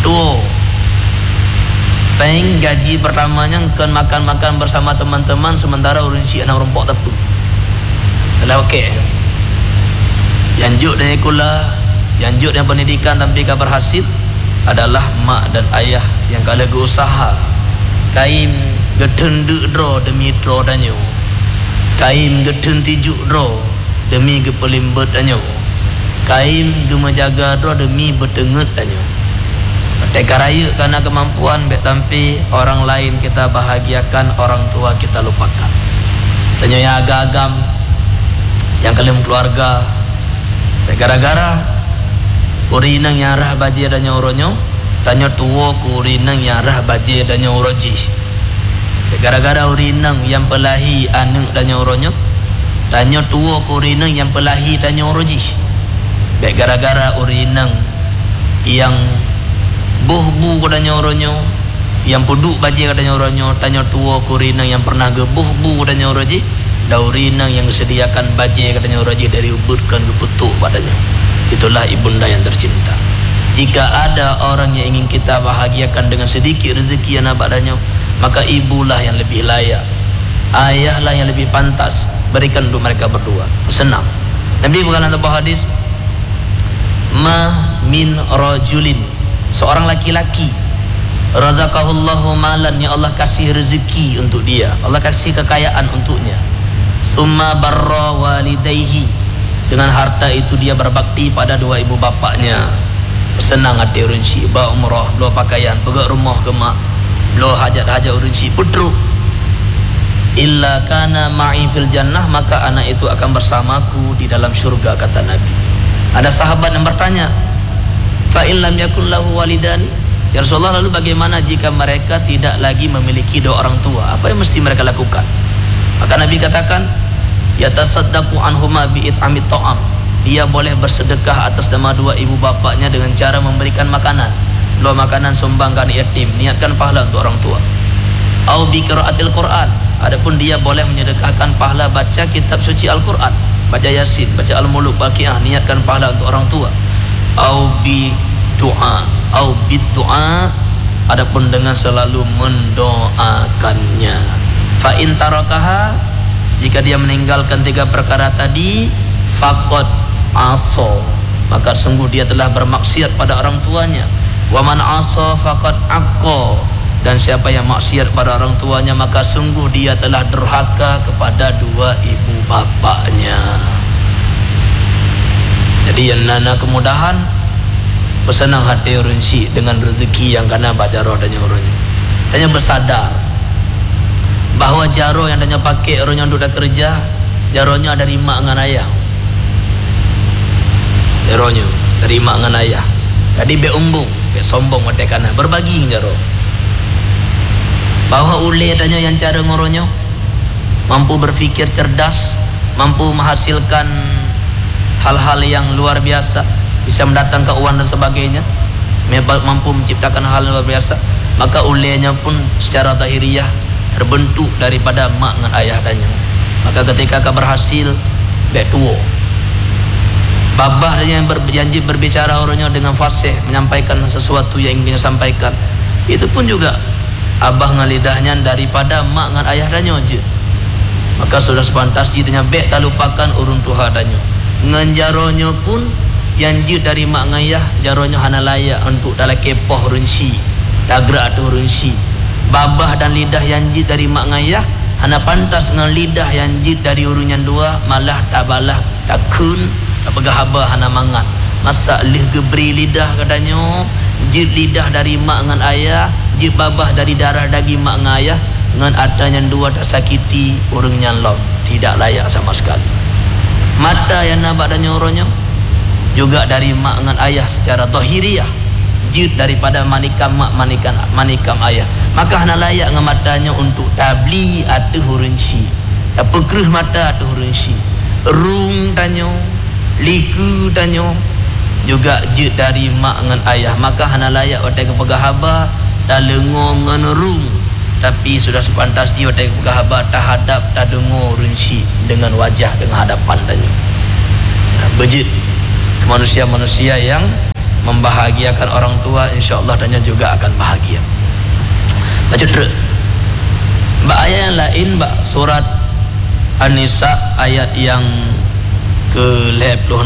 tua peng gaji pertamanya kan makan-makan bersama teman-teman, sementara urun si anak rompok tepu kalau okey janjuk dan ikulah janjuk dan pendidikan tapi tak berhasil adalah mak dan ayah yang kalau usaha kain gedenduk dro demi dro danyo, kain geden tijuk dro demi gepelimbet danyo, kain gemajaga dro demi berdengut danyo. Teka raya karena kemampuan baik tampi orang lain kita bahagiakan, orang tua kita lupakan. Tanya yang agam yang kalian keluarga gara-gara urinang yang rah baje dan nyoronyo, tanya tua ku urinang yang rah baje dan nyoroji. Gara-gara urinang yang pelahi anak dan nyoronyo, tanya tua ku urinang yang pelahi dan nyoroji. Baik gara-gara urinang yang buh-buh kada nyoronyo, yang puduk baje kada nyoronyo, tanya tua kurinang yang pernah gebuh-buh kada nyoroji, daurinang yang disediakan baje kada nyoroji dari ubutkan keputuk padanya. Itulah ibunda yang tercinta. Jika ada orang yang ingin kita bahagiakan dengan sedikit rezeki yang padanya, maka ibulah yang lebih layak, ayahlah yang lebih pantas berikan untuk mereka berdua. Senang. Nabi berkata dalam hadis, ma min rajulin, seorang laki-laki razaqahullahu malan, yang Allah kasih rezeki untuk dia, Allah kasih kekayaan untuknya, summa barra walidayhi, dengan harta itu dia berbakti pada dua ibu bapaknya, senang hati urunsi, bawa umrah, belo pakaian, pegak rumah ke mak, belo hajat-hajat urunsi putru, illa kana ma'i fil jannah, maka anak itu akan bersamaku di dalam syurga, kata Nabi. Ada sahabat yang bertanya, fa in lam yakun lahu walidan, ya Rasulullah, lalu bagaimana jika mereka tidak lagi memiliki dua orang tua, apa yang mesti mereka lakukan? Maka Nabi katakan, yatasaddaqu anhuma bi it'amit ta'am, dia boleh bersedekah atas nama dua ibu bapaknya dengan cara memberikan makanan, dua makanan sumbangkan yatim, niatkan pahala untuk orang tua. Au bi qiraatil Quran, adapun dia boleh menyedekahkan pahala baca kitab suci Al-Quran, baca Yasin, baca Al-Muluk, Baqiyah, niatkan pahala untuk orang tua. Au bi doa, au bi doa, adapun dengan selalu mendoakannya. Fa in tarakaha, jika dia meninggalkan tiga perkara tadi, faqad aso, maka sungguh dia telah bermaksiat pada orang tuanya. Wa man aso faqad aqqa, dan siapa yang maksiat pada orang tuanya, maka sungguh dia telah durhaka kepada dua ibu bapaknya. Jadi yang nana kemudahan, bersenang hati urunsi dengan rezeki yang kena bajaro dan nyuruhnya. Hanya bersadar bahawa jaro yang tanya pakai orang yang duduk kerja, jaronya dari mak dengan ayah, jaronya dari mak dengan ayah. Jadi be umbung, be sombong mata kana, berbagi jaro. Bahawa ule tanya yang cara ngoronyo mampu berfikir cerdas, mampu menghasilkan hal-hal yang luar biasa, bisa mendatangkan uang dan sebagainya, mampu menciptakan hal luar biasa, maka ulenya pun secara zahiriyah terbentuk daripada mak dengan ayah danya. Maka ketika kau berhasil betuo babah danya yang berjanji berbicara orangnya dengan fasih, menyampaikan sesuatu yang ingin dia sampaikan, itu pun juga abah dengan lidahnya daripada mak dengan ayah danya je. Maka sudah sepantas jidanya bek tak lupakan urun tuha danya. Ngan jaronya pun yang jid dari mak ngayah, jaronya hana layak untuk dalam kepoh runsi, dagra tu runsi. Babah dan lidah yang jid dari mak ngayah hana pantas dengan lidah yang jid dari urun yang dua, malah tabalah takun pegahaba hana mangat. Masa lih gebri lidah katanya, jid lidah dari mak dengan ayah, jid babah dari darah daging mak dengan ayah, dengan adanya dua tak sakiti urun yang lom, tidak layak sama sekali. Mata yang nampak dan nyoronya juga dari mak dengan ayah secara zahiriyah, jid daripada manikam mak, manikam ayah, maka hana layak dengan matanya untuk tabli atau hurunsi, pekerh mata atau hurunsi, rung tanyo, liku tanyo, juga jid dari mak dengan ayah, maka hana layak watai kepegahaba tak lengo dengan rung, tapi sudah sepantas dia watai kepegahaba tak hadap tak dengo runsi dengan wajah, dengan hadapan tanyo. Bejit manusia-manusia yang membahagiakan orang tua, insya-Allah tanya juga akan bahagia. Baca terus mbak ayat yang lain, mbak surat An-Nisa ayat yang ke-56,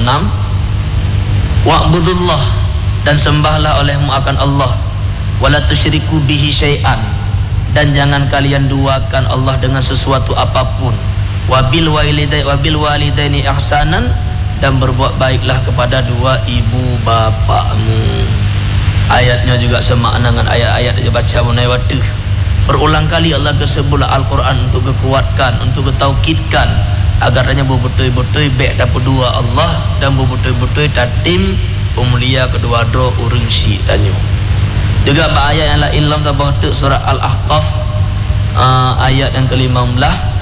wa'budullah, dan sembahlah olehmu akan Allah, wala tusyriku bihi syai'an, dan jangan kalian duakan Allah dengan sesuatu apapun, wabil walidaini ihsanan, dan berbuat baiklah kepada dua ibu bapakmu. Ayatnya juga semakna dengan ayat-ayat yang baca bunai waktu. Berulang kali Allah kesebutlah Al-Quran untuk kekuatkan, untuk ketaukidkan agar hanya betul-betul baik dapat dua Allah dan betul-betul tatim pemulia kedua dua urang si danyo. Juga ayat yang lain dalam tabah tu surah Al-Ahqaf ayat yang ke-15,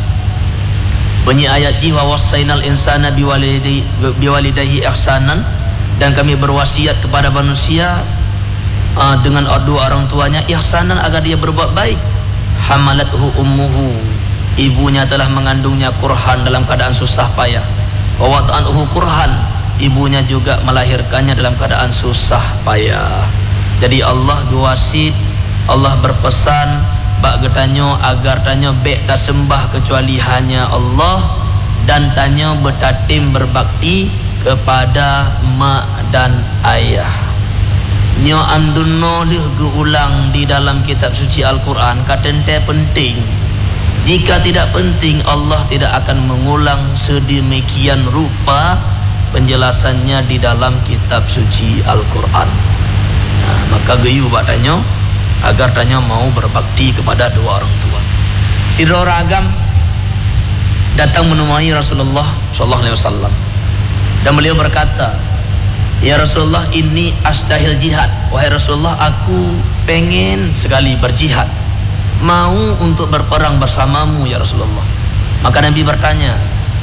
bunyi ayat ji wa wasainal insana biwalidayhi ihsanan, dan kami berwasiat kepada manusia dengan dua orang tuanya ihsanan, agar dia berbuat baik. Hamalathu ummuhu, ibunya telah mengandungnya kurhan, dalam keadaan susah payah. Wa wada'anhu kurhan, ibunya juga melahirkannya dalam keadaan susah payah. Jadi Allah guasit, Allah berpesan bak getanyo agar tanyo bek tak sembah kecuali hanya Allah, dan tanyo bertatim berbakti kepada mak dan ayah. Nyo amdunno lih geulang di dalam kitab suci Al-Quran katente penting. Jika tidak penting, Allah tidak akan mengulang sedemikian rupa penjelasannya di dalam kitab suci Al-Quran. Nah, maka geyu bak tanyo agar tanyo mau berbakti kepada dua orang tua. Tidur ragam datang menemui Rasulullah sallallahu alaihi wasallam, dan beliau berkata, ya Rasulullah, ini astahil jihad. Wahai Rasulullah, aku pengen sekali berjihad, mau untuk berperang bersamamu ya Rasulullah. Maka Nabi bertanya,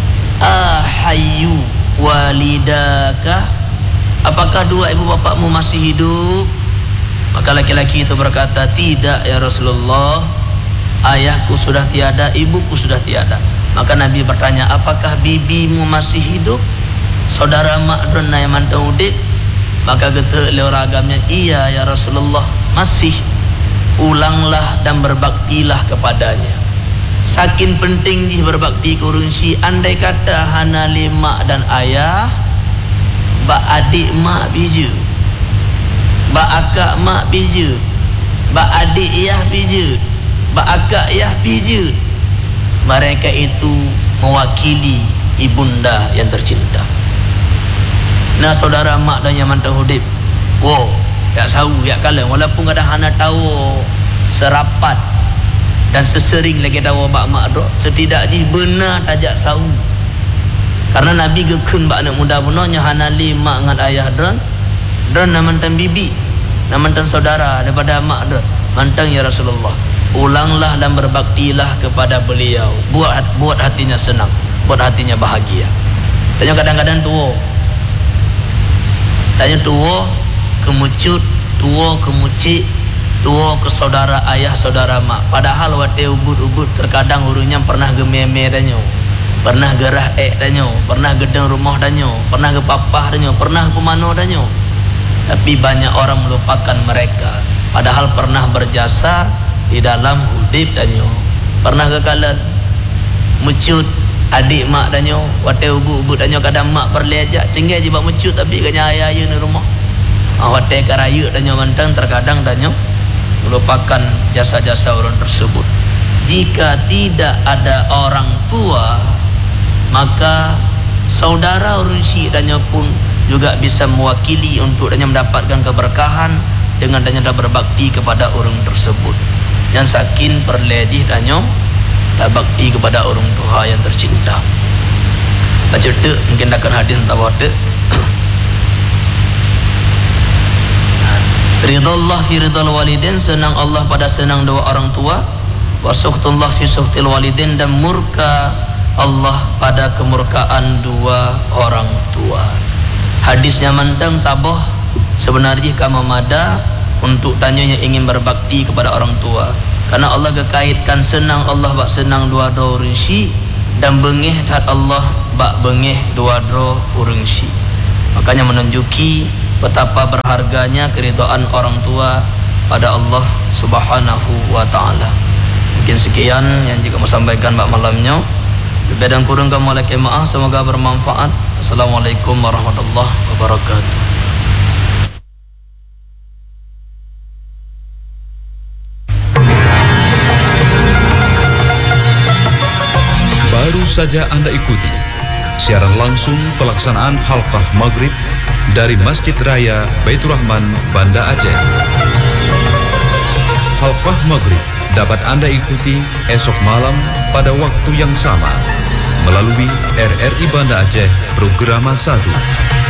ahayyu walidaka, apakah dua ibu bapakmu masih hidup? Maka laki-laki itu berkata, tidak ya Rasulullah, ayahku sudah tiada, ibuku sudah tiada. Maka Nabi bertanya, apakah bibimu masih hidup? Saudara mak drona yang mantau udip? Maka kata oleh ragamnya, iya ya Rasulullah, masih. Ulanglah dan berbaktilah kepadanya. Saking penting di berbakti ke urang si, andai kata hana mak dan ayah, bak adik mak biju, bak akak mak biju, bak adik ayah biju, bak akak ayah biju, mereka itu mewakili ibunda yang tercinta. Nah saudara mak dan yang mantau hudib, wow, yak sahu, yak kala, walaupun kadang hana tahu serapat dan sesering lagi tahu mak dok, setidaknya benar tajak sahu. Karena Nabi gekun bak anak muda bunanya hana mak ngan ayah dron namantan bibi, namantan saudara daripada mak dron. Mantang ya Rasulullah, ulanglah dan berbaktilah kepada beliau, buat hatinya senang, buat hatinya bahagia. Dan kadang-kadang tanya tua kemucut, tua kemucik, tua ke saudara ayah, saudara mak. Padahal wate ubud-ubud terkadang urungnya pernah gememe danyo, pernah gerah danyo, pernah gedeng rumah danyo, pernah ke papah danyo, pernah ke mano danyo. Tapi banyak orang melupakan mereka, padahal pernah berjasa di dalam hudib danyo. Pernah ke kalan mucut adik mak danyo, wate ubu-ubu danyo, kadang mak perli aja tinggal je bak mecut, tapi kanya ayah ni rumah. Wate karaya danyo mantang, terkadang danyo melupakan jasa-jasa orang tersebut. Jika tidak ada orang tua, maka saudara orang si danyo pun juga bisa mewakili untuk danyo mendapatkan keberkahan dengan danyo dah berbakti kepada orang tersebut. Yang sakin perledih danyo tak bakti kepada orang tua yang tercinta. Baca tu mungkin akan hadis tawad tu. Ridallah fi ridal walidin, senang Allah pada senang dua orang tua. Wa sukhtullah fi sukhtil walidin, dan murka Allah pada kemurkaan dua orang tua. Hadisnya mantang tabah sebenarnya kama mada untuk tanya yang ingin berbakti kepada orang tua. Karena Allah kekaitkan senang Allah bak senang dua-dua urang si, dan bengih dat Allah bak bengih dua-dua urang si. Makanya menunjuki betapa berharganya keridhaan orang tua pada Allah Subhanahu wa taala. Mungkin sekian yang juga mau sampaikan pada malamnya. Lebih dan kurang kami mohon maaf, semoga bermanfaat. Assalamualaikum warahmatullahi wabarakatuh. Baru saja Anda ikuti siaran langsung pelaksanaan halqah maghrib dari Masjid Raya Baitur Rahman, Banda Aceh. Halqah maghrib dapat Anda ikuti esok malam pada waktu yang sama melalui RRI Banda Aceh Programa 1.